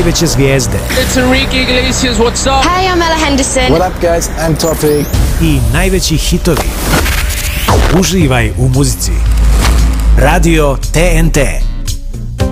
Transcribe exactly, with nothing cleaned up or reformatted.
najveće zvijezde. It's Enrique Iglesias, what's up? Hey, I'm Ella Henderson. What up, guys? I'm Toffee. I najveći hitovi. Uživaj u muzici. Radio T N T.